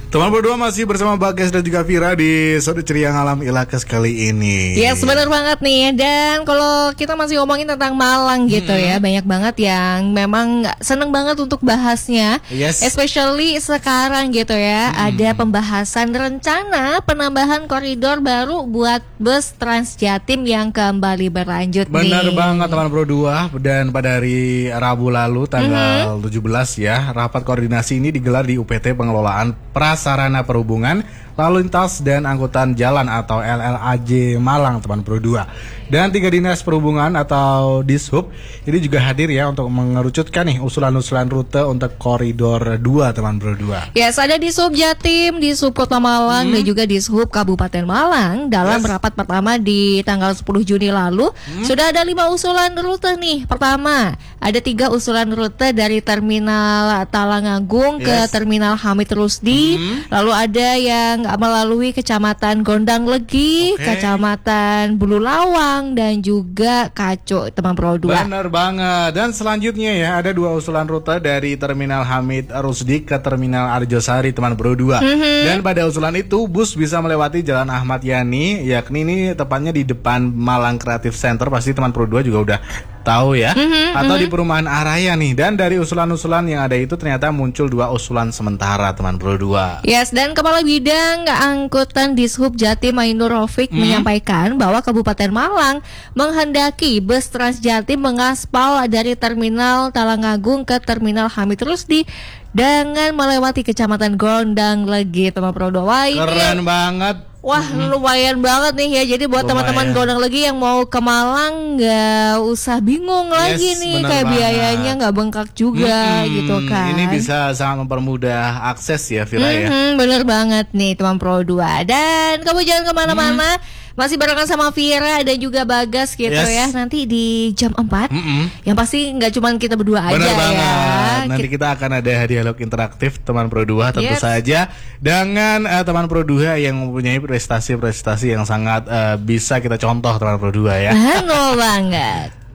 Teman berdua masih bersama Bagas dan juga Vira di Sode Ceria Ngalam Ilakes kali ini. Ya, benar banget nih. Dan kalau kita masih ngomongin tentang Malang gitu ya, banyak banget yang memang seneng banget untuk bahasnya. Yes. Especially sekarang gitu ya, ada pembahasan rencana penambahan koridor baru buat bus Trans Jatim yang kembali berlanjut. Benar nih. banget teman berdua. Dan pada hari Rabu lalu tanggal 17 ya, rapat koordinasi ini digelar di UPT Pengelolaan Prasarana Perhubungan Lalu Lintas dan Angkutan Jalan atau LLAJ Malang teman berdua. Dan 3 dinas perhubungan atau Dishub ini juga hadir ya untuk mengerucutkan nih usulan-usulan rute untuk koridor 2 teman berdua. Yes, ada Dishub Jatim, Dishub Kota Malang dan juga Dishub Kabupaten Malang. Dalam rapat pertama di tanggal 10 Juni lalu sudah ada 5 usulan rute nih. Pertama, ada 3 usulan rute dari Terminal Talangagung ke Terminal Hamid Rusdi. Lalu ada yang melalui Kecamatan Gondang Legi, Kecamatan Bulu Lawang dan juga Kaco teman Pro 2. Benar banget. Dan selanjutnya ya ada 2 usulan rute dari Terminal Hamid Rusdi ke Terminal Arjosari teman Pro 2. Dan pada usulan itu bus bisa melewati Jalan Ahmad Yani, yakni ini tepatnya di depan Malang Creative Center, pasti teman Pro 2 juga udah tahu ya, atau di perumahan Araya nih. Dan dari usulan-usulan yang ada itu ternyata muncul 2 usulan sementara teman Pro 2. Yes, dan Kepala Bidang Angkutan Dishub Jatim Ainur Rafiq menyampaikan bahwa Kabupaten Malang menghendaki bus Trans Jatim mengaspal dari Terminal Talangagung ke Terminal Hamid Rusdi dengan melewati Kecamatan Gondang Legi teman Pro 2. Keren banget. Wah, lumayan banget nih ya. Jadi buat teman-teman Gondang Legi yang mau ke Malang nggak usah bingung lagi nih, kayak banget. Biayanya nggak bengkak juga gitu kan. Ini bisa sangat mempermudah akses ya Vira ya. Bener banget nih teman Pro 2. Dan kamu jangan kemana-mana, masih barengan sama Vira dan juga Bagas gitu ya. Nanti di jam 4 yang pasti nggak cuma kita berdua aja ya. Nanti kita akan ada dialog interaktif teman Pro 2 tentu saja dengan teman Pro 2 yang mempunyai prestasi-prestasi yang sangat bisa kita contoh teman Pro 2 ya. Betul banget.